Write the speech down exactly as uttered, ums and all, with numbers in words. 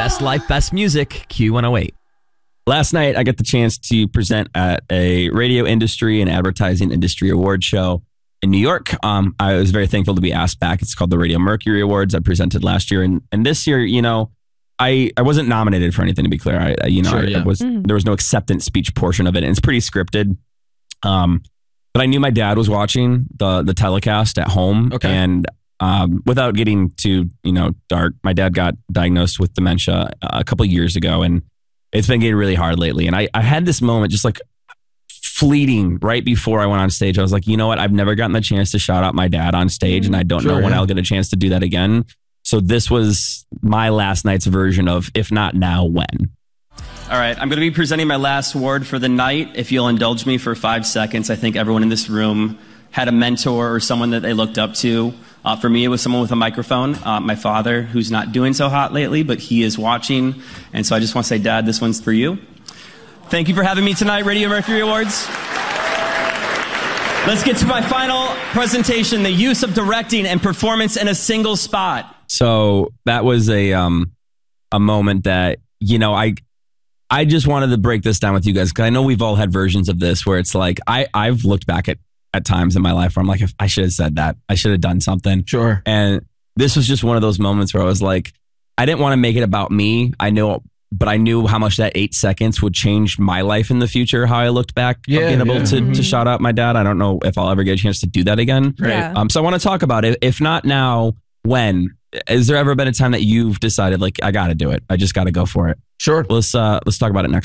Best life, best music, Q one oh eight. Last night, I got the chance to present at a radio industry and advertising industry award show in New York. Um, I was very thankful to be asked back. It's called the Radio Mercury Awards. I presented last year. And, and this year, you know, I, I wasn't nominated for anything, to be clear. I, I you know, Sure, I, yeah. I was Mm. there was no acceptance speech portion of it. And it's pretty scripted. Um, but I knew my dad was watching the the telecast at home. Okay. And um, without getting too, you know, dark, my dad got diagnosed with dementia a couple years ago. And it's been getting really hard lately. And I, I had this moment just like fleeting right before I went on stage. I was like, you know what? I've never gotten the chance to shout out my dad on stage, and I don't Sure, know when yeah. I'll get a chance to do that again. So this was my last night's version of, if not now, when. All right, I'm going to be presenting my last award for the night. If you'll indulge me for five seconds, I think everyone in this room had a mentor or someone that they looked up to. Uh, for me, it was someone with a microphone, uh, my father, who's not doing so hot lately, but he is watching. And so I just want to say, Dad, this one's for you. Thank you for having me tonight, Radio Mercury Awards. Let's get to my final presentation, the use of directing and performance in a single spot. So that was a um, a moment that, you know, I I just wanted to break this down with you guys, because I know we've all had versions of this where it's like, I, I've looked back at, at times in my life where I'm like, I should have said that. I should have done something. Sure. And this was just one of those moments where I was like, I didn't want to make it about me. I know, but I knew how much that eight seconds would change my life in the future, how I looked back of Yeah, being able yeah. to, Mhm. to shout out my dad. I don't know if I'll ever get a chance to do that again. Right. Yeah. Um, so I want to talk about it. If not now, when? Has there ever been a time that you've decided, like, I got to do it? I just got to go for it? Sure. Let's uh, let's talk about it next.